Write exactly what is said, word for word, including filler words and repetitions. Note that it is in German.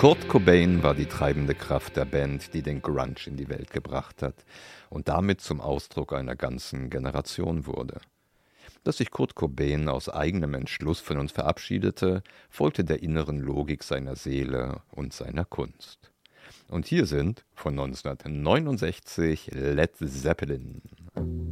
Kurt Cobain war die treibende Kraft der Band, die den Grunge in die Welt gebracht hat und damit zum Ausdruck einer ganzen Generation wurde. Dass sich Kurt Cobain aus eigenem Entschluss von uns verabschiedete, folgte der inneren Logik seiner Seele und seiner Kunst. Und hier sind von neunzehnhundertneunundsechzig Led Zeppelin.